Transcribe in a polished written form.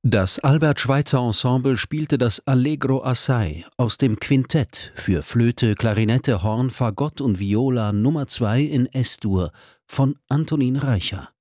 Das Albert-Schweitzer-Ensemble spielte das Allegro Assai aus dem Quintett für Flöte, Klarinette, Horn, Fagott und Viola Nummer 2 in S-Dur von Antonin Reicha.